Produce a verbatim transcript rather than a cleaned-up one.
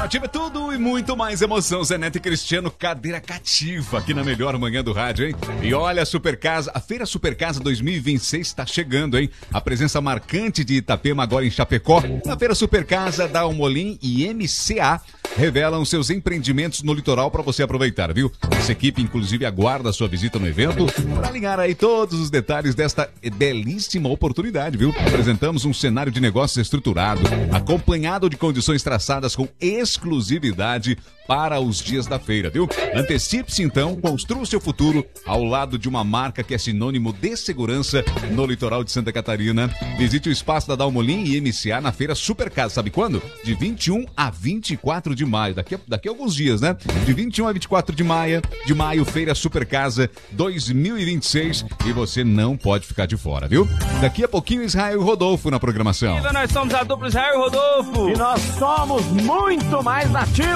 Nativa é tudo e muito mais emoção. Zé Neto e Cristiano, cadeira cativa aqui na melhor manhã do rádio, hein? E olha, a Super Casa, a Feira Super Casa dois mil e vinte e seis está chegando, hein? A presença marcante de Itapema agora em Chapecó. Na Feira Super Casa, Dalmolin e M C A revelam seus empreendimentos no litoral para você aproveitar, viu? Essa equipe, inclusive, aguarda a sua visita no evento para alinhar aí todos os detalhes desta belíssima oportunidade, viu? Apresentamos um cenário de negócios estruturado, acompanhado de condições traçadas com exclusividade para os dias da feira, viu? Antecipe-se então, construa o seu futuro ao lado de uma marca que é sinônimo de segurança no litoral de Santa Catarina. Visite o espaço da Dalmolin e M C A na Feira Super Casa, sabe quando? De vinte e um a vinte e quatro de maio, daqui a, daqui a alguns dias, né? De vinte e um a vinte e quatro de maio, de maio, Feira Super Casa dois mil e vinte e seis, e você não pode ficar de fora, viu? Daqui a pouquinho, Israel e Rodolfo na programação. Nós somos a dupla Israel e Rodolfo. E nós somos muito mais nativos.